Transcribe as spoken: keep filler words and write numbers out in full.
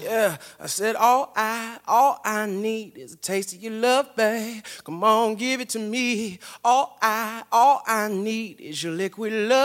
Yeah, I said all I, all I need is a taste of your love, babe. Come on, give it to me. All I, all I need is your liquid love.